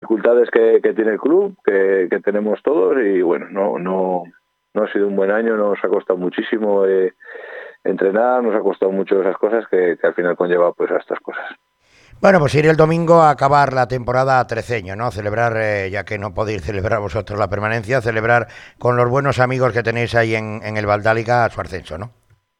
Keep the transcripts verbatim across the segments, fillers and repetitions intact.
dificultades que, que tiene el club, que, que tenemos todos, y bueno, no, no, no ha sido un buen año, nos ha costado muchísimo eh, entrenar, nos ha costado mucho esas cosas que, que al final conlleva pues a estas cosas. Bueno, pues ir el domingo a acabar la temporada treceño, ¿no? Celebrar, eh, ya que no podéis celebrar vosotros la permanencia, celebrar con los buenos amigos que tenéis ahí en, en el Valdáliga su ascenso, ¿no?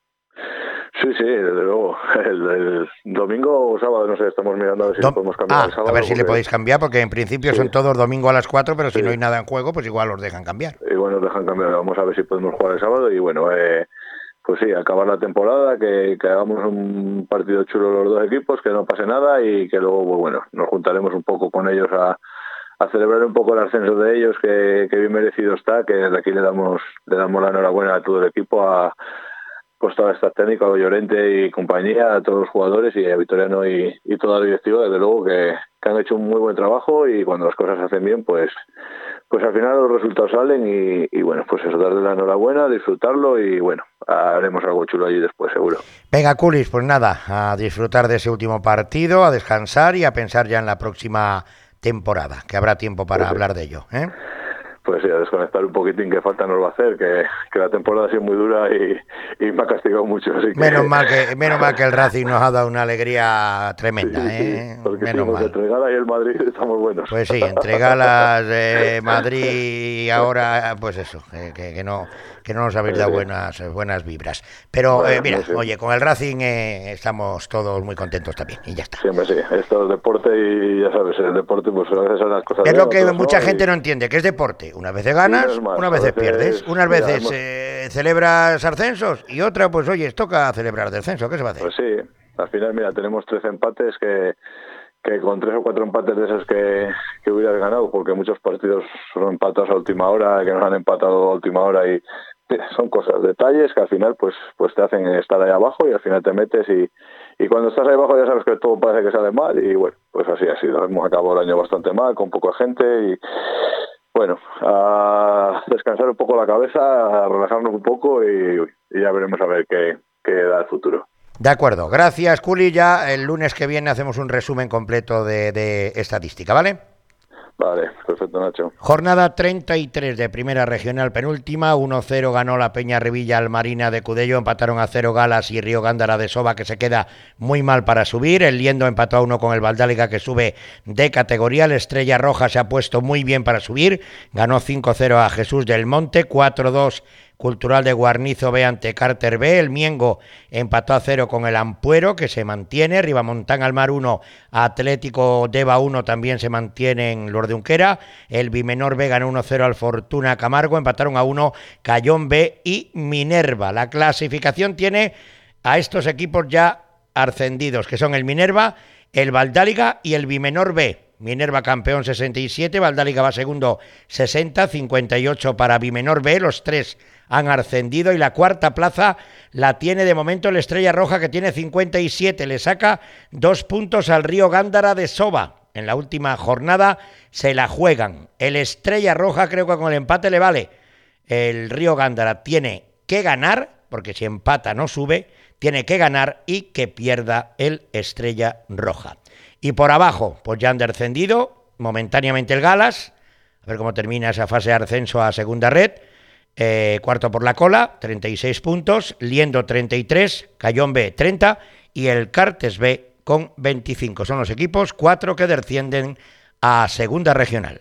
Sí, sí, desde luego. El, el domingo o sábado, no sé, estamos mirando a ver si Do- podemos cambiar ah, el sábado. a ver si porque... le podéis cambiar, porque en principio sí. son todos domingo a las cuatro, pero si sí. no hay nada en juego, pues igual los dejan cambiar. Igual nos dejan cambiar, vamos a ver si podemos jugar el sábado y bueno, eh, pues sí, acabar la temporada, que, que hagamos un partido chulo los dos equipos, que no pase nada y que luego, pues bueno, nos juntaremos un poco con ellos a, a celebrar un poco el ascenso de ellos, que, que bien merecido está, que desde aquí le damos le damos la enhorabuena a todo el equipo, a pues toda esta técnica, a Llorente y compañía, a todos los jugadores y a Vitoriano y, y toda la directiva, desde luego que, que han hecho un muy buen trabajo y cuando las cosas se hacen bien, pues pues al final los resultados salen y, y bueno, pues eso, darle la enhorabuena, disfrutarlo y bueno, haremos algo chulo allí después, seguro. Venga, Culis, pues nada, a disfrutar de ese último partido, a descansar y a pensar ya en la próxima temporada, que habrá tiempo para sí, hablar de ello, ¿eh? Pues sí, a desconectar un poquitín, que falta nos va a hacer, que, que la temporada ha sido muy dura y, y me ha castigado mucho. Así que... Menos mal que menos mal que el Racing nos ha dado una alegría tremenda, sí, sí, ¿eh? Porque menos mal. Entre Gala y el Madrid estamos buenos. Pues sí, entre Galas, eh, Madrid y ahora, pues eso, eh, que, que no que no nos habéis dado buenas buenas vibras. Pero bueno, eh, mira, no sé. oye, con el Racing eh, estamos todos muy contentos también y ya está. Siempre sí, esto es deporte y ya sabes, el deporte pues a veces son las cosas. Es lo que otras, mucha ¿no? gente y... no entiende, que es deporte. Unas veces ganas, sí, más, unas veces, veces pierdes, unas mira, veces hemos... eh, celebras ascensos y otra, pues oye, toca celebrar descenso. ¿Qué se va a hacer? Pues sí, al final, mira, tenemos tres empates que, que con tres o cuatro empates de esos que, que hubieras ganado, porque muchos partidos son empatados a última hora, que nos han empatado a última hora y son cosas, detalles que al final pues pues te hacen estar ahí abajo y al final te metes y, y cuando estás ahí abajo ya sabes que todo parece que sale mal y bueno, pues así ha sido. Hemos acabado el año bastante mal, con poca gente y bueno, a descansar un poco la cabeza, a relajarnos un poco y, y ya veremos a ver qué, qué da el futuro. De acuerdo, gracias Culi, ya el lunes que viene hacemos un resumen completo de, de estadística, ¿vale? Vale, perfecto, Nacho. Jornada treinta y tres de Primera Regional penúltima, uno cero ganó la Peña Revilla al Marina de Cudello, empataron a cero Galas y Río Gándara de Soba, que se queda muy mal para subir, el Liendo empató a uno con el Valdáliga, que sube de categoría, el Estrella Roja se ha puesto muy bien para subir, ganó cinco cero a Jesús del Monte, cuatro dos Cultural de Guarnizo B ante Carter B, el Miengo empató a cero con el Ampuero, que se mantiene, Ribamontán Almar uno, Atlético Deva uno también se mantiene en los de Unquera, el Bimenor B ganó uno cero al Fortuna Camargo, empataron a uno Cayón B y Minerva. La clasificación tiene a estos equipos ya ascendidos, que son el Minerva, el Valdáliga y el Bimenor B. Minerva campeón sesenta y siete, Valdáliga va segundo sesenta, cincuenta y ocho para Bimenor B, los tres han ascendido y la cuarta plaza la tiene de momento el Estrella Roja, que tiene cincuenta y siete, le saca dos puntos al Río Gándara de Soba. En la última jornada se la juegan. El Estrella Roja creo que con el empate le vale. El Río Gándara tiene que ganar, porque si empata no sube, tiene que ganar y que pierda el Estrella Roja. Y por abajo, pues ya han descendido momentáneamente el Galas, a ver cómo termina esa fase de ascenso a segunda red, eh, cuarto por la cola, treinta y seis puntos, Liendo treinta y tres, Cayón B treinta y el Cartes B con veinticinco. Son los equipos, cuatro que descienden a segunda regional.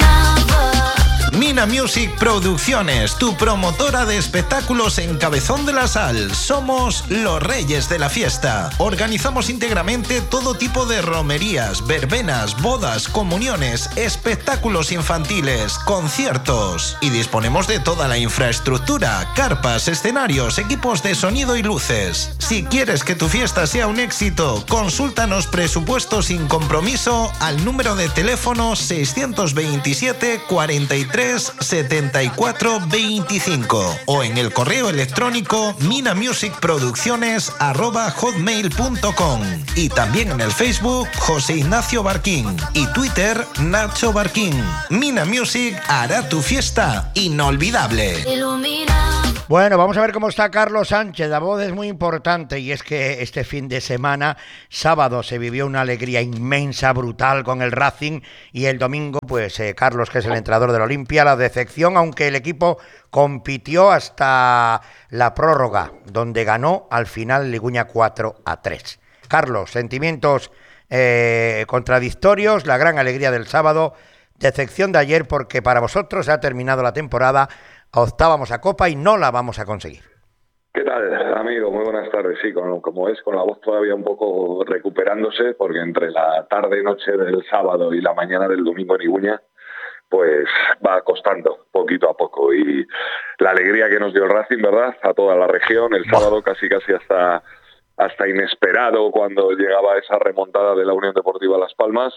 Mina Music Producciones, tu promotora de espectáculos en Cabezón de la Sal. Somos los reyes de la fiesta. Organizamos íntegramente todo tipo de romerías, verbenas, bodas, comuniones, espectáculos infantiles, conciertos. Y disponemos de toda la infraestructura, carpas, escenarios, equipos de sonido y luces. Si quieres que tu fiesta sea un éxito, consúltanos presupuesto sin compromiso al número de teléfono seiscientos veintisiete cuarenta y tres setenta y cuatro veinticinco o en el correo electrónico minamusicproducciones arroba hotmail punto com y también en el Facebook José Ignacio Barquín y Twitter Nacho Barquín. Mina Music hará tu fiesta inolvidable. Bueno, vamos a ver cómo está Carlos Sánchez. La voz es muy importante y es que este fin de semana, sábado, se vivió una alegría inmensa, brutal con el Racing y el domingo, pues eh, Carlos, que es el entrenador del Olimpia, la decepción, aunque el equipo compitió hasta la prórroga, donde ganó al final Liguña cuatro a tres. Carlos, sentimientos eh, contradictorios, la gran alegría del sábado, decepción de ayer porque para vosotros ha terminado la temporada, optábamos a Copa y no la vamos a conseguir. ¿Qué tal, amigo? Muy buenas tardes. Sí, con, como es, con la voz todavía un poco recuperándose, porque entre la tarde-noche del sábado y la mañana del domingo en Iguña, pues va costando poquito a poco. Y la alegría que nos dio el Racing, ¿verdad?, a toda la región, el sábado casi casi hasta, hasta inesperado cuando llegaba esa remontada de la Unión Deportiva Las Palmas.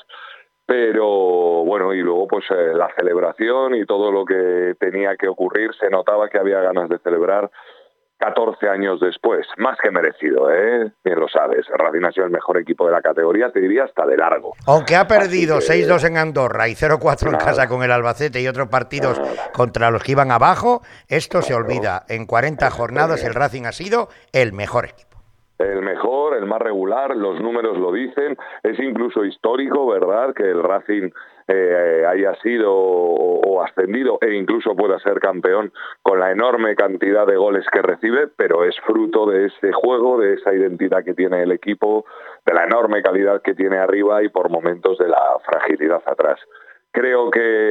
Pero bueno, y luego pues eh, la celebración y todo lo que tenía que ocurrir, se notaba que había ganas de celebrar catorce años después, más que merecido, ¿eh? Bien lo sabes, Racing ha sido el mejor equipo de la categoría, te diría hasta de largo. Aunque ha perdido que... seis dos en Andorra y cero cuatro en nada. casa con el Albacete y otros partidos nada. contra los que iban abajo, esto se olvida. En cuarenta jornadas el Racing ha sido el mejor equipo. El mejor, el más regular, los números lo dicen, es incluso histórico, ¿verdad?, que el Racing eh, haya sido o, o ascendido e incluso pueda ser campeón con la enorme cantidad de goles que recibe, pero es fruto de ese juego, de esa identidad que tiene el equipo, de la enorme calidad que tiene arriba y por momentos de la fragilidad atrás. Creo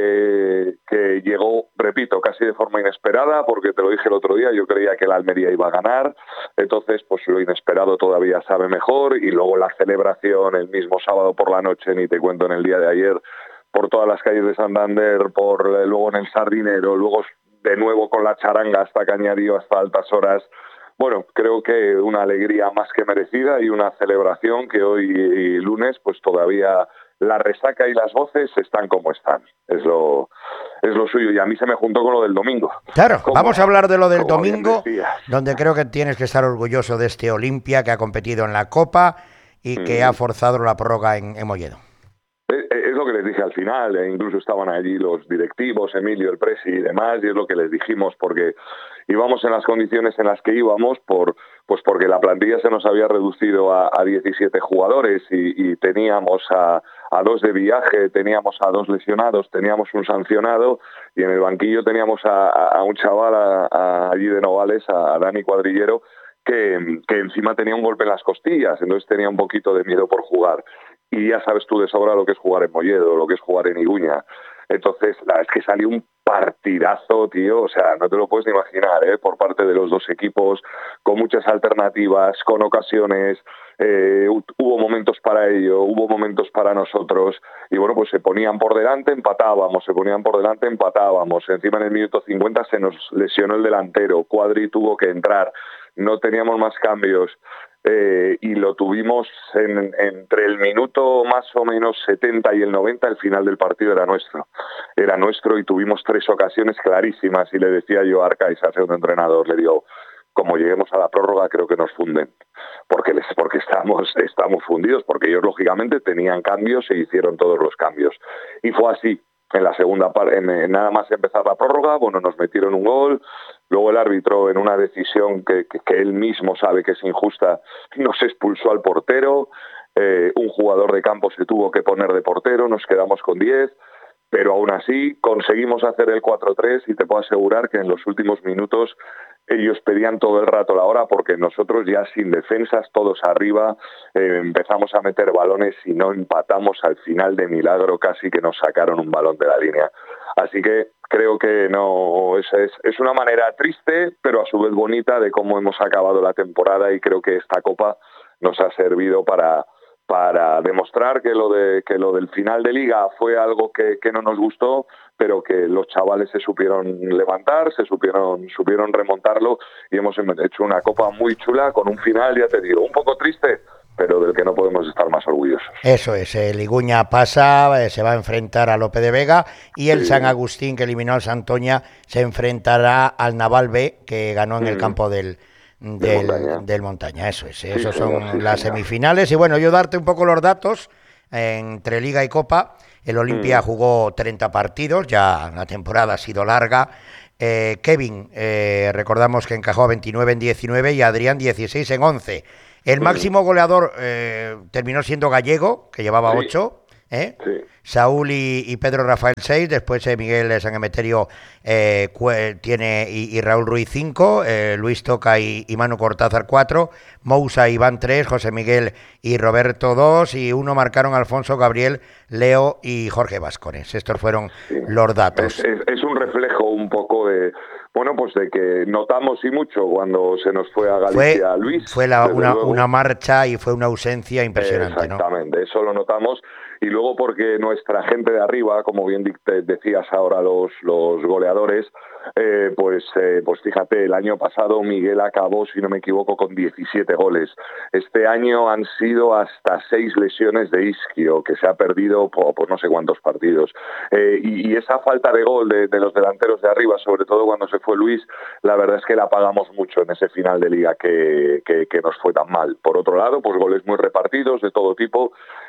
que, que llegó, repito, casi de forma inesperada, porque te lo dije el otro día, yo creía que el Almería iba a ganar, entonces pues lo inesperado todavía sabe mejor, y luego la celebración el mismo sábado por la noche, ni te cuento en el día de ayer, por todas las calles de Santander, por luego en el Sardinero, luego de nuevo con la charanga hasta Cañadío, hasta altas horas. Bueno, creo que una alegría más que merecida y una celebración que hoy y lunes pues todavía la resaca y las voces están como están. Es lo, es lo suyo y a mí se me juntó con lo del domingo. Claro, como, vamos a hablar de lo del domingo, decías, donde creo que tienes que estar orgulloso de este Olimpia que ha competido en la Copa y que mm. ha forzado la prórroga en, en Molledo. Es, es lo que les dije al final, e incluso estaban allí los directivos, Emilio, el presi y demás, y es lo que les dijimos, porque íbamos en las condiciones en las que íbamos, por pues porque la plantilla se nos había reducido a, a diecisiete jugadores y, y teníamos a, a dos de viaje, teníamos a dos lesionados, teníamos un sancionado y en el banquillo teníamos a, a un chaval a, a allí de Novales, a, a Dani Cuadrillero, que, que encima tenía un golpe en las costillas, entonces tenía un poquito de miedo por jugar. Y ya sabes tú de sobra lo que es jugar en Molledo, lo que es jugar en Iguña. Entonces, la verdad es que salió un partidazo, tío, o sea, no te lo puedes ni imaginar, ¿eh? Por parte de los dos equipos, con muchas alternativas, con ocasiones, eh, hubo momentos para ello, hubo momentos para nosotros, y bueno, pues se ponían por delante, empatábamos, se ponían por delante, empatábamos, encima en el minuto cincuenta se nos lesionó el delantero, Cuadri tuvo que entrar, no teníamos más cambios, Eh, y lo tuvimos en, entre el minuto más o menos setenta y el noventa, el final del partido era nuestro, era nuestro y tuvimos tres ocasiones clarísimas y le decía yo a Arcaiz, al segundo entrenador, le digo, como lleguemos a la prórroga creo que nos funden, porque les, porque estamos, estamos fundidos, porque ellos lógicamente tenían cambios e hicieron todos los cambios y fue así. En la segunda parte, en, en nada más empezar la prórroga, bueno, nos metieron un gol, luego el árbitro en una decisión que, que, que él mismo sabe que es injusta, nos expulsó al portero, eh, un jugador de campo se tuvo que poner de portero, nos quedamos con diez, pero aún así conseguimos hacer el cuatro tres y te puedo asegurar que en los últimos minutos ellos pedían todo el rato la hora porque nosotros ya sin defensas, todos arriba, eh, empezamos a meter balones y no empatamos al final de milagro, casi que nos sacaron un balón de la línea. Así que creo que no es, es, es una manera triste, pero a su vez bonita de cómo hemos acabado la temporada y creo que esta Copa nos ha servido para... para demostrar que lo de que lo del final de liga fue algo que, que no nos gustó, pero que los chavales se supieron levantar, se supieron supieron remontarlo y hemos hecho una copa muy chula con un final, ya te digo, un poco triste, pero del que no podemos estar más orgullosos. Eso es, el Iguña pasa, se va a enfrentar a Lope de Vega y el sí. San Agustín, que eliminó al Santoña, se enfrentará al Naval B, que ganó en mm. el campo del Del, del, montaña. del montaña, eso es, esos sí, son sí, las sí, semifinales y bueno, yo darte un poco los datos entre Liga y Copa. El Olimpia mm. jugó treinta partidos, ya la temporada ha sido larga, Eh, Kevin, eh, recordamos que encajó veintinueve en diecinueve y Adrián dieciséis en once. El máximo goleador eh, terminó siendo Gallego, que llevaba Sí. ocho. ¿Eh? Sí. Saúl y, y Pedro Rafael seis, después eh, Miguel San Emeterio eh, cue, tiene y, y Raúl Ruiz cinco, eh, Luis Toca y, y Manu Cortázar cuatro, Mousa y Iván tres, José Miguel y Roberto dos, y uno marcaron Alfonso, Gabriel, Leo y Jorge Vascones. Estos fueron sí. los datos. Es, es, es un reflejo un poco de, bueno, pues de que notamos y mucho cuando se nos fue a Galicia fue, Luis. Fue la, una, una marcha y fue una ausencia impresionante, Exactamente, ¿no? Eso lo notamos. Y luego porque nuestra gente de arriba, como bien decías ahora los, los goleadores, eh, pues, eh, pues fíjate, el año pasado Miguel acabó, si no me equivoco, con diecisiete goles. Este año han sido hasta seis lesiones de isquio, que se ha perdido por, por no sé cuántos partidos. Eh, y, y esa falta de gol de, de los delanteros de arriba, sobre todo cuando se fue Luis, la verdad es que la pagamos mucho en ese final de liga que, que, que nos fue tan mal. Por otro lado, pues goles muy repartidos de todo tipo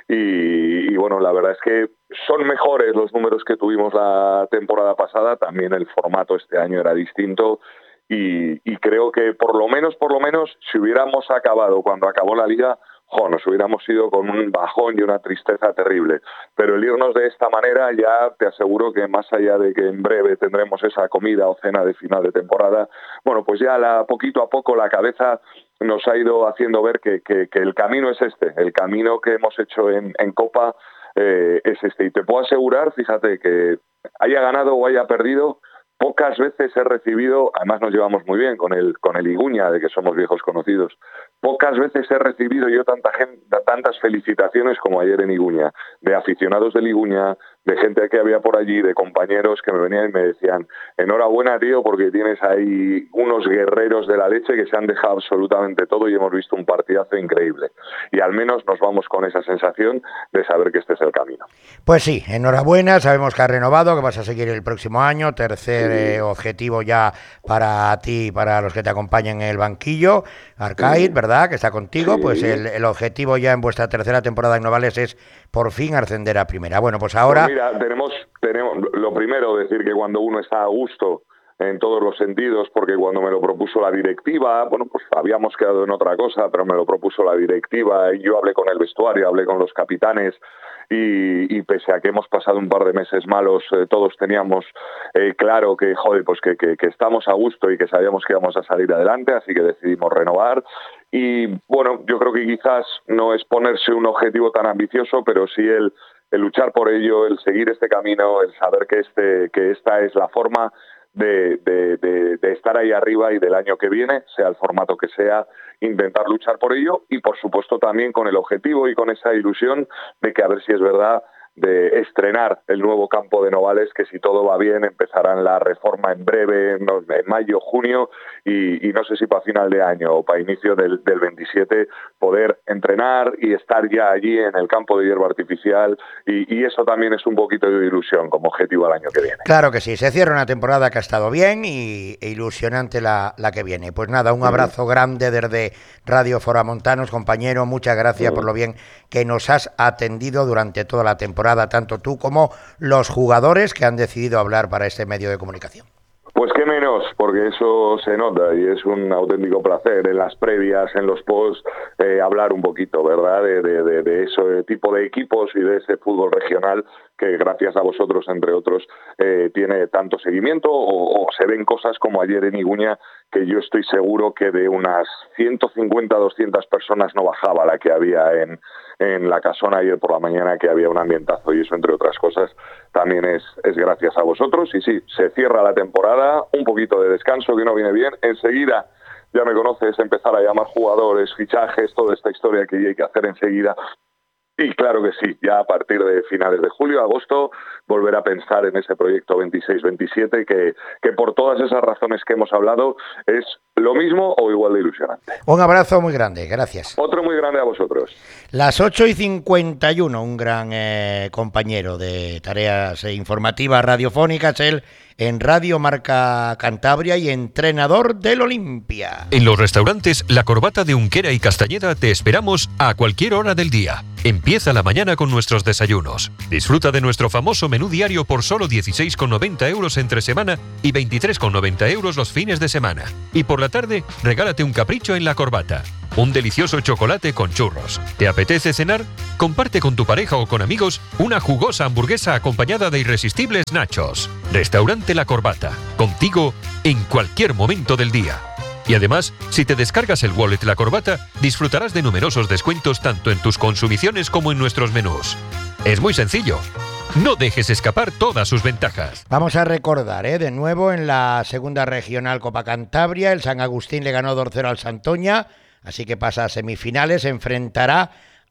y, y bueno, la verdad es que son mejores los números que tuvimos la temporada pasada, también el formato este año era distinto y, y creo que por lo menos, por lo menos, si hubiéramos acabado cuando acabó la liga, jo, nos hubiéramos ido con un bajón y una tristeza terrible. Pero el irnos de esta manera ya te aseguro que más allá de que en breve tendremos esa comida o cena de final de temporada, bueno, pues ya la, poquito a poco la cabeza nos ha ido haciendo ver que, que, que el camino es este, el camino que hemos hecho en, en Copa eh, es este. Y te puedo asegurar, fíjate, que haya ganado o haya perdido, pocas veces he recibido, además nos llevamos muy bien con el con el Iguña, de que somos viejos conocidos, pocas veces he recibido yo tanta gente, tantas felicitaciones como ayer en Iguña, de aficionados del Iguña, de gente que había por allí, de compañeros que me venían y me decían, enhorabuena tío, porque tienes ahí unos guerreros de la leche que se han dejado absolutamente todo y hemos visto un partidazo increíble. Y al menos nos vamos con esa sensación de saber que este es el camino. Pues sí, enhorabuena, sabemos que has renovado, que vas a seguir el próximo año, tercer eh, objetivo ya para ti y para los que te acompañan en el banquillo, Arcaid, sí. ¿verdad?, que está contigo, sí. pues el, el objetivo ya en vuestra tercera temporada en Novales es por fin ascender a primera. Bueno, pues ahora... Pues mira, tenemos, tenemos, lo primero, decir que cuando uno está a gusto en todos los sentidos, porque cuando me lo propuso la directiva, bueno, pues habíamos quedado en otra cosa, pero me lo propuso la directiva y yo hablé con el vestuario, hablé con los capitanes y, y pese a que hemos pasado un par de meses malos, eh, todos teníamos eh, claro que, joder, pues que, que, que estamos a gusto y que sabíamos que íbamos a salir adelante, así que decidimos renovar. Y bueno, yo creo que quizás no es ponerse un objetivo tan ambicioso, pero sí el, el luchar por ello, el seguir este camino, el saber que, este, que esta es la forma De, de, de, de estar ahí arriba y del año que viene, sea el formato que sea, intentar luchar por ello y por supuesto también con el objetivo y con esa ilusión de que a ver si es verdad de estrenar el nuevo campo de Novales, que si todo va bien empezarán la reforma en breve, en, en mayo, junio y, y no sé si para final de año o para inicio del, del veintisiete poder entrenar y estar ya allí en el campo de hierba artificial y, y eso también es un poquito de ilusión como objetivo al año que viene. Claro que sí, se cierra una temporada que ha estado bien y e ilusionante la, la que viene. Pues nada, un abrazo uh-huh. grande desde Radio Foramontanos, compañero, muchas gracias uh-huh. por lo bien que nos has atendido durante toda la temporada, tanto tú como los jugadores que han decidido hablar para este medio de comunicación. Pues qué menos, porque eso se nota y es un auténtico placer en las previas, en los posts, eh, hablar un poquito, ¿verdad?, de, de, de, de ese tipo de equipos y de ese fútbol regional que gracias a vosotros, entre otros, eh, tiene tanto seguimiento o, o se ven cosas como ayer en Iguña, que yo estoy seguro que de unas ciento cincuenta a doscientas personas no bajaba la que había en, en la casona ayer por la mañana, que había un ambientazo y eso, entre otras cosas, también es, es gracias a vosotros. Y sí, se cierra la temporada, un poquito de descanso que no viene bien, enseguida, ya me conoces, empezar a llamar jugadores, fichajes, toda esta historia que hay que hacer enseguida. Y claro que sí, ya a partir de finales de julio, agosto, volver a pensar en ese proyecto veintiséis veintisiete que, que por todas esas razones que hemos hablado es lo mismo o igual de ilusionante. Un abrazo muy grande, gracias. Otro muy grande a vosotros. Las ocho y cincuenta y uno, un gran eh, compañero de tareas informativas radiofónicas, el en Radio Marca Cantabria y entrenador del Olimpia. En los restaurantes La Corbata de Unquera y Castañeda te esperamos a cualquier hora del día. Empieza la mañana con nuestros desayunos. Disfruta de nuestro famoso menú diario por solo dieciséis con noventa euros entre semana y veintitrés con noventa euros los fines de semana. Y por la tarde, regálate un capricho en La Corbata. Un delicioso chocolate con churros. ¿Te apetece cenar? Comparte con tu pareja o con amigos una jugosa hamburguesa acompañada de irresistibles nachos. Restaurante La Corbata. Contigo en cualquier momento del día. Y además, si te descargas el wallet La Corbata, disfrutarás de numerosos descuentos tanto en tus consumiciones como en nuestros menús. Es muy sencillo. No dejes escapar todas sus ventajas. Vamos a recordar, ¿eh? de nuevo en la segunda regional Copa Cantabria, el San Agustín le ganó dos cero al Santoña, así que pasa a semifinales, se enfrentará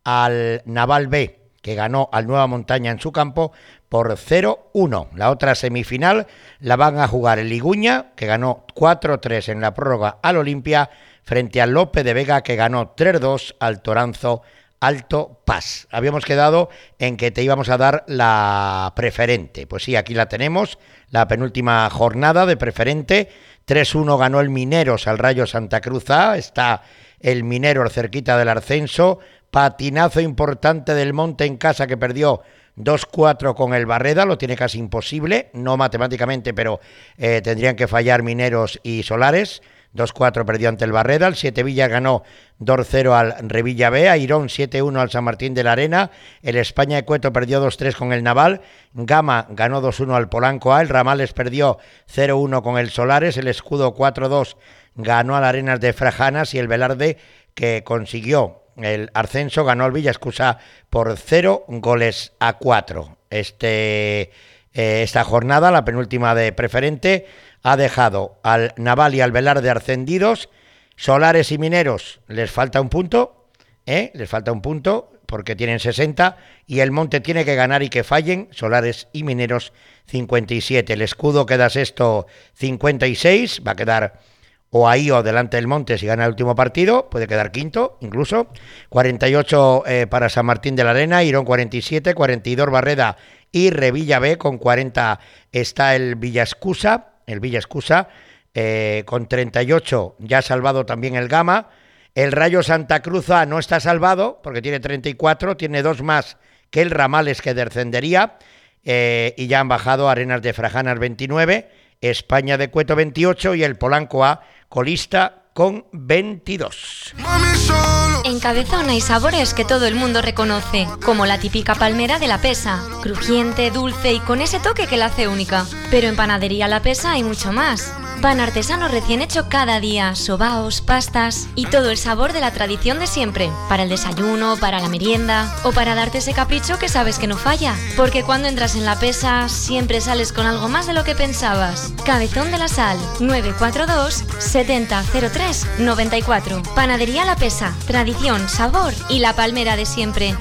al Naval B, que ganó al Nueva Montaña en su campo por cero uno. La otra semifinal la van a jugar el Iguña, que ganó cuatro tres en la prórroga al Olimpia, frente al Lope de Vega, que ganó tres dos al Toranzo Alto Paz. Habíamos quedado en que te íbamos a dar la preferente. Pues sí, aquí la tenemos, la penúltima jornada de preferente. tres uno ganó el Mineros al Rayo Santa Cruz A. Está el Mineros cerquita del ascenso. Patinazo importante del Monte en casa, que perdió dos cuatro con el Barreda, lo tiene casi imposible, no matemáticamente, pero eh, tendrían que fallar Mineros y Solares. dos cuatro perdió ante el Barreda, el Siete Villas ganó dos cero al Revilla B, Airón siete uno al San Martín de la Arena, el España de Cueto perdió dos tres con el Naval, Gama ganó dos uno al Polanco A, el Ramales perdió cero uno con el Solares, el Escudo cuatro dos ganó al Arenas de Frajanas y el Velarde, que consiguió el ascenso, ganó al Villascusa por cero goles a cuatro. Este, eh, esta jornada, la penúltima de preferente, ha dejado al Naval y al Velarde ascendidos. Solares y Mineros les falta un punto, ¿eh? les falta un punto porque tienen sesenta, y el Monte tiene que ganar y que fallen Solares y Mineros cincuenta y siete. El Escudo queda sexto cincuenta y seis, va a quedar o ahí o delante del Monte si gana el último partido, puede quedar quinto incluso. cuarenta y ocho eh, para San Martín de la Arena, Irón cuarenta y siete, cuarenta y dos Barreda y Revilla B, con cuarenta está el Villascusa, el Villascusa eh, con treinta y ocho, ya salvado también el Gama. El Rayo Santa Cruz A no está salvado porque tiene treinta y cuatro, tiene dos más que el Ramales, que descendería, eh, y ya han bajado Arenas de Frajanas veintinueve, España de Cueto veintiocho y el Polanco A colista con veintidós. En Cabezón hay sabores que todo el mundo reconoce, como la típica palmera de La Pesa, crujiente, dulce y con ese toque que la hace única. Pero en Panadería La Pesa hay mucho más. Pan artesano recién hecho cada día, sobaos, pastas y todo el sabor de la tradición de siempre, para el desayuno, para la merienda o para darte ese capricho que sabes que no falla, porque cuando entras en La Pesa siempre sales con algo más de lo que pensabas. Cabezón de la Sal, nueve cuatro dos, setenta cero tres noventa y cuatro. Panadería La Pesa, tradición, sabor y la palmera de siempre.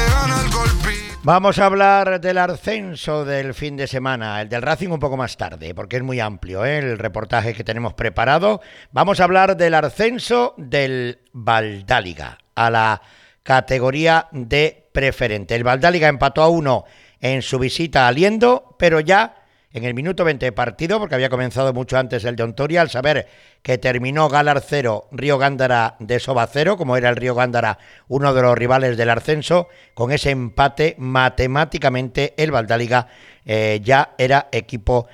Vamos a hablar del ascenso del fin de semana, el del Racing un poco más tarde, porque es muy amplio, ¿eh? el reportaje que tenemos preparado. Vamos a hablar del ascenso del Valdáliga a la categoría de preferente. El Valdáliga empató a uno en su visita a Liendo, pero ya en el minuto veinte de partido, porque había comenzado mucho antes el de Ontoria, al saber que terminó Galar cero, Río Gándara de Soba cero, como era el Río Gándara uno de los rivales del ascenso, con ese empate matemáticamente el Valdáliga eh, ya era equipo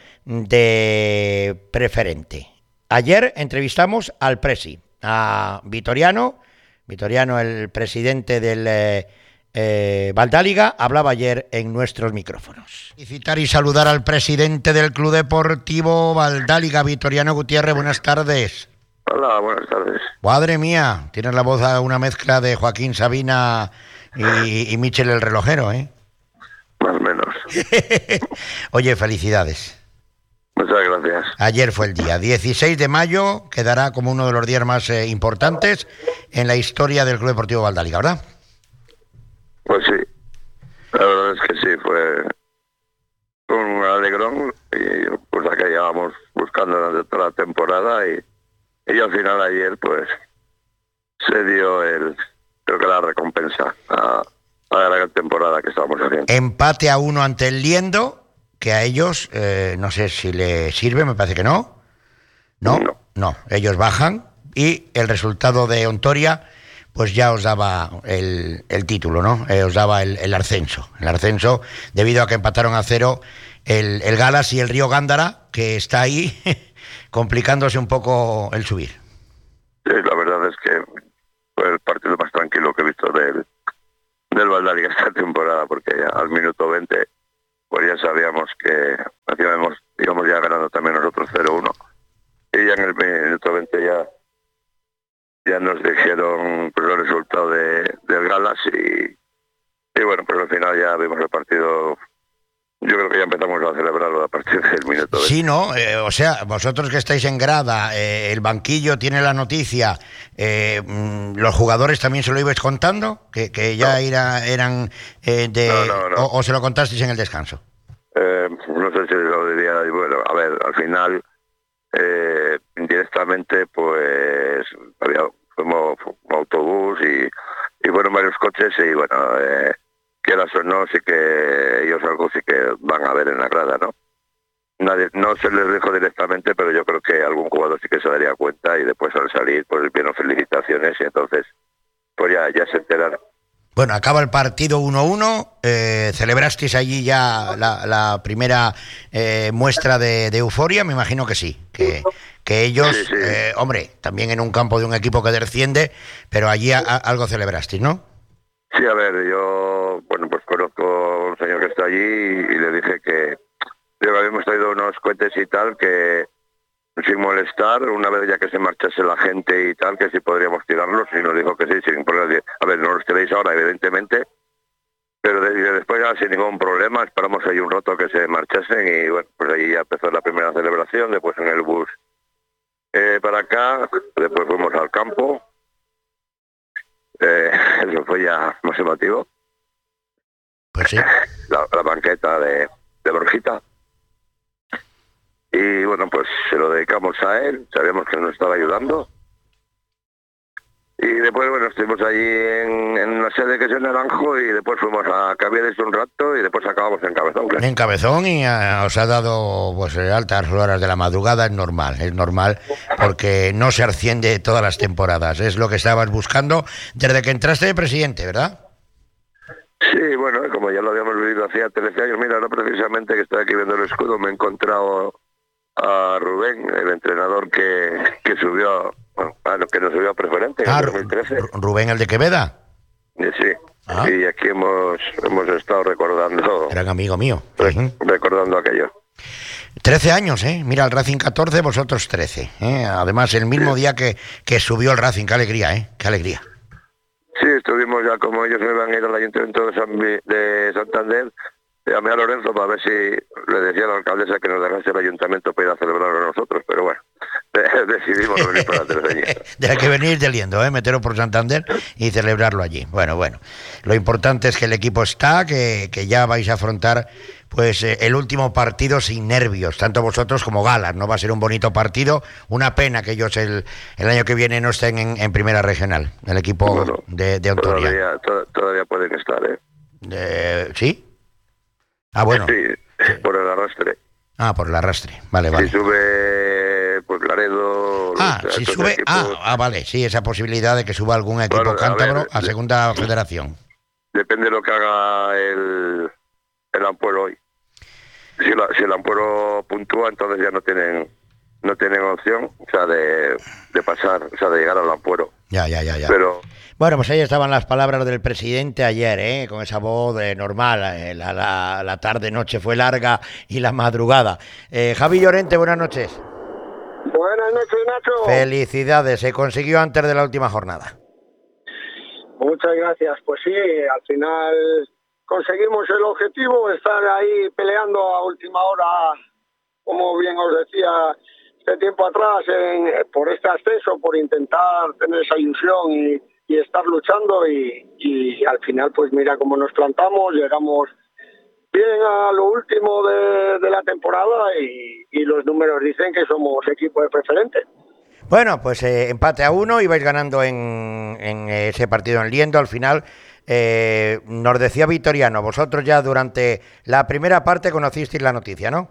de preferente. Ayer entrevistamos al Presi, a Vitoriano, Vitoriano el presidente del Eh, Eh, Valdáliga, hablaba ayer en nuestros micrófonos. Felicitar y saludar al presidente del Club Deportivo Valdáliga, Vitoriano Gutiérrez. Buenas tardes. Hola, buenas tardes. Madre mía, tienes la voz a una mezcla de Joaquín Sabina y, y Michel el relojero, ¿eh? Más o menos. Oye, felicidades. Muchas gracias. Ayer fue el día dieciséis de mayo, quedará como uno de los días más eh, importantes en la historia del Club Deportivo Valdáliga, ¿verdad? Pues sí, la verdad es que sí, fue, fue un alegrón y pues acá llevamos buscando durante toda la temporada y, y al final ayer pues se dio el, creo que la recompensa a, a la gran temporada que estábamos haciendo. Empate a uno ante el Liendo, que a ellos, eh, no sé si le sirve, me parece que no. No, no, no. Ellos bajan y el resultado de Ontoria pues ya os daba el, el título, ¿no? Eh, os daba el, el ascenso. El ascenso debido a que empataron a cero el, el Galas y el Río Gándara, que está ahí complicándose un poco el subir. Sí, la verdad es que fue el partido más tranquilo que he visto del, del Valdavia esta temporada, porque ya al minuto veinte pues ya sabíamos que íbamos, íbamos ya ganando también nosotros cero uno, y ya en el minuto veinte ya ya nos dijeron pues, el resultado de, del Galas y, y bueno, pues al final ya vimos el partido. Yo creo que ya empezamos a celebrarlo a partir del minuto veinte. Sí, ¿no? Eh, o sea, vosotros que estáis en grada, eh, el banquillo tiene la noticia, eh, ¿los jugadores también se lo ibais contando? ¿Que, que ya no. era, eran eh, de... No, no, no. O, o se lo contasteis en el descanso? Eh, no sé si lo diría... Bueno, a ver, al final, eh, indirectamente, pues, había como un autobús y, y fueron varios coches y, bueno... Eh, quieras o no, sí que ellos algo sí que van a ver en la grada, ¿no? Nadie, no se les dijo directamente, pero yo creo que algún jugador sí que se daría cuenta y después al salir, pues vieron felicitaciones y entonces, pues ya, ya se enteraron. Bueno, acaba el partido uno uno, eh, celebrasteis allí ya la, la primera eh, muestra de, de euforia, me imagino que sí, que, que ellos, sí, sí. Eh, hombre, también en un campo de un equipo que desciende, pero allí a, a, algo celebrasteis, ¿no? Sí, a ver, yo, bueno, pues conozco a un señor que está allí y, y le dije que yo habíamos traído unos cohetes y tal, que sin molestar, una vez ya que se marchase la gente y tal, que si podríamos tirarlos, y nos dijo que sí, sin problema. A ver, no los tiréis ahora, evidentemente, pero de, de después ya sin ningún problema, esperamos ahí un rato que se marchasen y bueno, pues ahí ya empezó la primera celebración, después en el bus eh, para acá, después fuimos al campo. Eh, eso fue ya más emotivo. Pues sí. La, la banqueta de, de Borjita. Y bueno, pues se lo dedicamos a él, sabíamos que nos estaba ayudando. Y después, bueno, estuvimos allí en, en una sede que es en Naranjo y después fuimos a Caviedes un rato y después acabamos en Cabezón. Claro. En Cabezón y a, os ha dado pues altas horas de la madrugada, es normal, es normal porque no se asciende todas las temporadas, es lo que estabas buscando desde que entraste de presidente, ¿verdad? Sí, bueno, como ya lo habíamos vivido hacía trece años, mira, ahora precisamente que estoy aquí viendo el escudo me he encontrado a Rubén, el entrenador que, que subió, bueno, a lo que nos subió a preferente en ah, el dos mil trece. Rubén, el de Queveda. Sí, ah. Y aquí hemos hemos estado recordando. Era un amigo mío. Rec recordando aquello. trece años, ¿eh? Mira, el Racing catorce, vosotros trece. ¿eh? Además, el mismo sí. día que, que subió el Racing, qué alegría, ¿eh? Qué alegría. Sí, estuvimos ya, como ellos me van a ir al Ayuntamiento de, San, de Santander. Llamé a Lorenzo para ver si le decía a la alcaldesa que nos dejase el ayuntamiento para ir a celebrarlo nosotros, pero bueno, decidimos venir para Treceña. Hay que venir de liendo, ¿eh? Meteros por Santander y celebrarlo allí. Bueno, bueno, lo importante es que el equipo está, que, que ya vais a afrontar pues eh, el último partido sin nervios, tanto vosotros como Galas, ¿no? Va a ser un bonito partido, una pena que ellos el, el año que viene no estén en, en primera regional, el equipo bueno, de, de Ontoria. Todavía, to, todavía pueden estar, ¿eh? eh ¿Sí? Ah, bueno. Sí, por el arrastre. Ah, por el arrastre. Vale, vale. Si sube, pues Laredo... Ah, si sube... Ah, ah, vale. Sí, esa posibilidad de que suba algún equipo bueno, cántabro a, ver, a segunda de, federación. Depende de lo que haga el, el Ampuero hoy. Si, la, si el Ampuero puntúa, entonces ya no tienen no tienen opción, o sea, de, de pasar, o sea, de llegar al Ampuero. Ya, ya, ya, ya. Pero... Bueno, pues ahí estaban las palabras del presidente ayer, ¿eh? Con esa voz eh, normal. Eh, la, la, la tarde-noche fue larga y la madrugada. Eh, Javi Llorente, buenas noches. Buenas noches, Nacho. Felicidades, se consiguió antes de la última jornada. Muchas gracias. Pues sí, al final conseguimos el objetivo, estar ahí peleando a última hora, como bien os decía este tiempo atrás, en, por este ascenso, por intentar tener esa ilusión y... y estar luchando y, y al final pues mira cómo nos plantamos, llegamos bien a lo último de, de la temporada y, y los números dicen que somos equipo de preferente. Bueno, pues eh, empate a uno y vais ganando en, en ese partido en Liendo al final Eh, nos decía Vitoriano, vosotros ya durante la primera parte conocisteis la noticia, ¿no?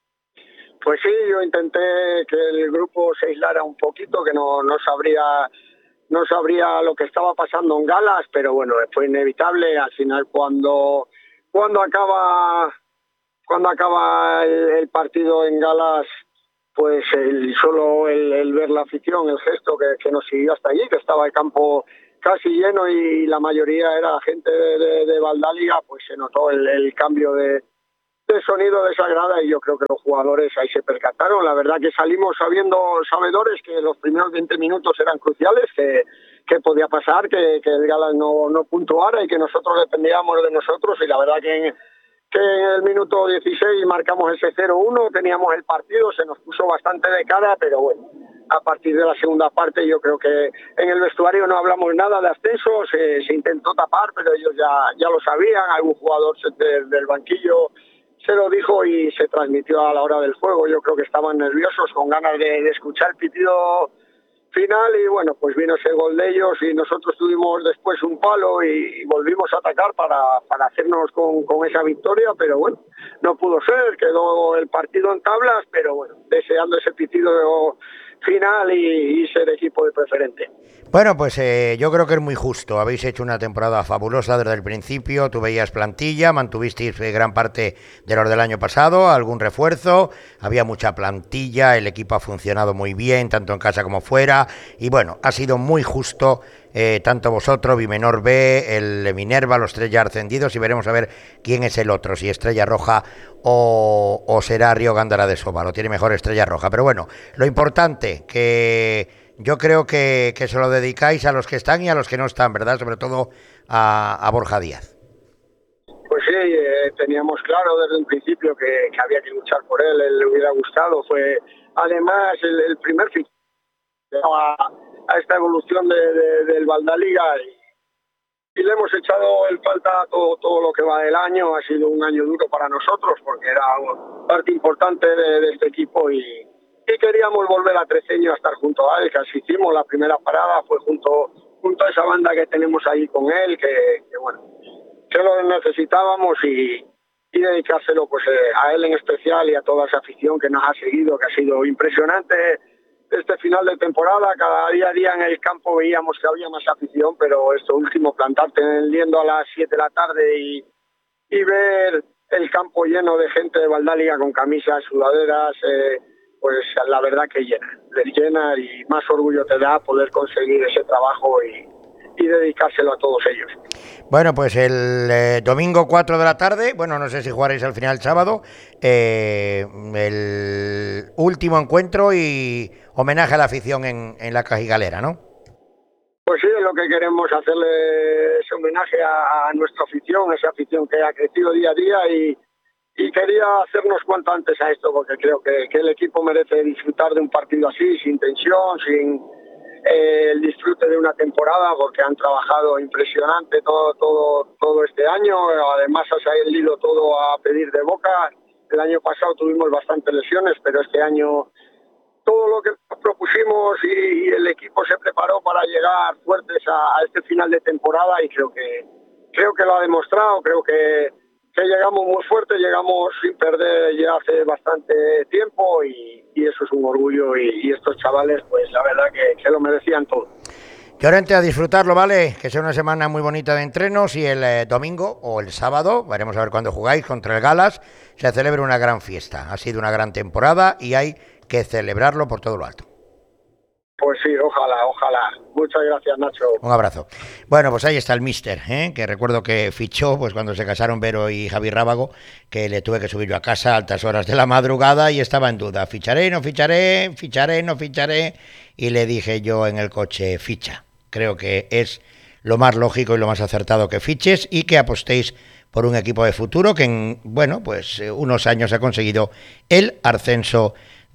Pues sí, yo intenté que el grupo se aislara un poquito, que no, no sabría no sabría lo que estaba pasando en Galas, pero bueno, fue inevitable. Al final, cuando cuando acaba cuando acaba el, el partido en Galas, pues el, solo el, el ver la afición, el gesto que, que nos siguió hasta allí, que estaba el campo casi lleno y la mayoría era gente de, de, de Valdáliga, pues se notó el, el cambio de, de sonido de esa grada y yo creo que los jugadores ahí se percataron. La verdad que salimos sabiendo, sabedores, que los primeros veinte minutos eran cruciales, que, que podía pasar, que, que el Galas no, no puntuara y que nosotros dependíamos de nosotros, y la verdad que en, que en el minuto dieciséis marcamos ese cero uno, teníamos el partido, se nos puso bastante de cara, pero bueno, a partir de la segunda parte yo creo que en el vestuario no hablamos nada de ascenso, se, se intentó tapar, pero ellos ya, ya lo sabían, algún jugador se, de, del banquillo se lo dijo y se transmitió a la hora del juego. Yo creo que estaban nerviosos, con ganas de, de escuchar el pitido final, y bueno, pues vino ese gol de ellos y nosotros tuvimos después un palo y, y volvimos a atacar para, para hacernos con, con esa victoria, pero bueno, no pudo ser, quedó el partido en tablas, pero bueno, deseando ese pitido final y, y ser equipo de preferente. Bueno, pues eh, yo creo que es muy justo. Habéis hecho una temporada fabulosa desde el principio. Tú veías plantilla, mantuvisteis gran parte de los del año pasado, algún refuerzo, había mucha plantilla, el equipo ha funcionado muy bien, tanto en casa como fuera, y bueno, ha sido muy justo, eh, tanto vosotros, Bimenor B, el Minerva, los tres ya ascendidos, y veremos a ver quién es el otro, si Estrella Roja o, o será Río Gándara de Soba. Lo tiene mejor Estrella Roja, pero bueno, lo importante que... Yo creo que, que se lo dedicáis a los que están y a los que no están, ¿verdad? Sobre todo a, a Borja Díaz. Pues sí, eh, teníamos claro desde un principio que, que había que luchar por él, él le hubiera gustado. Fue además el, el primer fichaje a, a esta evolución de, de, del Valdáliga, y, y le hemos echado en falta todo, todo lo que va del año. Ha sido un año duro para nosotros porque era parte importante de, de este equipo y... y queríamos volver a Treceño a estar junto a él, que así hicimos. La primera parada fue junto, junto a esa banda que tenemos ahí con él, que, que bueno, que lo necesitábamos, y, y dedicárselo pues eh, a él en especial y a toda esa afición que nos ha seguido, que ha sido impresionante este final de temporada. Cada día a día en el campo veíamos que había más afición, pero esto último, plantarte en el liendo a las siete de la tarde y, y ver el campo lleno de gente de Valdáliga con camisas, sudaderas, eh, pues la verdad que llena, le llena, y más orgullo te da poder conseguir ese trabajo y, y dedicárselo a todos ellos. Bueno, pues el eh, domingo cuatro de la tarde, bueno, no sé si jugaréis al final el sábado, eh, el último encuentro y homenaje a la afición en, en la Cajigalera, ¿no? Pues sí, es lo que queremos, hacerle ese homenaje a, a nuestra afición, esa afición que ha crecido día a día, y Y quería hacernos cuanto antes a esto, porque creo que, que el equipo merece disfrutar de un partido así, sin tensión, sin eh, el disfrute de una temporada, porque han trabajado impresionante todo todo todo este año. Además ha salido todo a pedir de boca. El año pasado tuvimos bastantes lesiones, pero este año todo lo que propusimos y, y el equipo se preparó para llegar fuertes a, a este final de temporada, y creo que creo que lo ha demostrado. Creo que que llegamos muy fuerte, llegamos sin perder ya hace bastante tiempo, y, y eso es un orgullo, y, y estos chavales pues la verdad que, que lo merecían todo. Llorente, a disfrutarlo, ¿vale? Que sea una semana muy bonita de entrenos, y el eh, domingo o el sábado, veremos a ver cuándo jugáis, contra el Galas, se celebra una gran fiesta. Ha sido una gran temporada y hay que celebrarlo por todo lo alto. Pues sí, ojalá, ojalá. Muchas gracias, Nacho. Un abrazo. Bueno, pues ahí está el míster, ¿eh? Que recuerdo que fichó pues cuando se casaron Vero y Javi Rábago, que le tuve que subir yo a casa a altas horas de la madrugada y estaba en duda. ¿Ficharé, no ficharé? ¿Ficharé, no ficharé? Y le dije yo en el coche, ficha. Creo que es lo más lógico y lo más acertado que fiches y que apostéis por un equipo de futuro que en, bueno, pues unos años ha conseguido el ascenso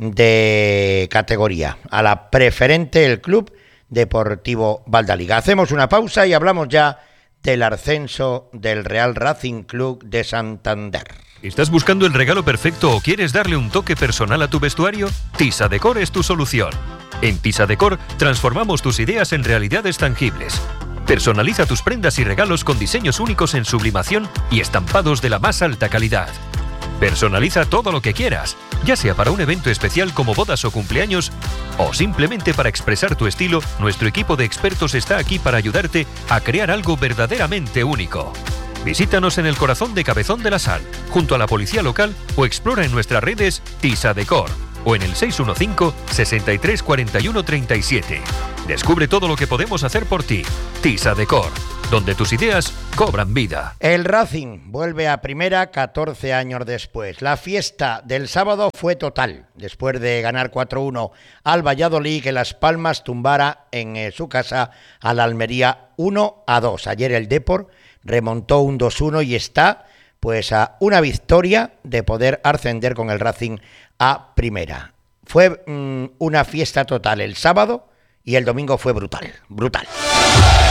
de categoría a la preferente, el Club Deportivo Valdáliga. Hacemos una pausa y hablamos ya del ascenso del Real Racing Club de Santander. ¿Estás buscando el regalo perfecto o quieres darle un toque personal a tu vestuario? Tisa Decor es tu solución. En Tisa Decor transformamos tus ideas en realidades tangibles. Personaliza tus prendas y regalos con diseños únicos en sublimación y estampados de la más alta calidad. Personaliza todo lo que quieras, ya sea para un evento especial como bodas o cumpleaños, o simplemente para expresar tu estilo. Nuestro equipo de expertos está aquí para ayudarte a crear algo verdaderamente único. Visítanos en el corazón de Cabezón de la Sal, junto a la policía local, o explora en nuestras redes Tisa Decor o en el seis uno cinco, sesenta y tres, cuarenta y uno, treinta y siete. Descubre todo lo que podemos hacer por ti. Tisa Decor, donde tus ideas cobran vida. El Racing vuelve a primera catorce años después. La fiesta del sábado fue total, después de ganar cuatro uno al Valladolid, que Las Palmas tumbara en eh, su casa al Almería uno a dos. Ayer el Depor remontó un dos uno y está pues a una victoria de poder ascender con el Racing a primera. Fue mmm, una fiesta total el sábado y el domingo fue brutal, brutal.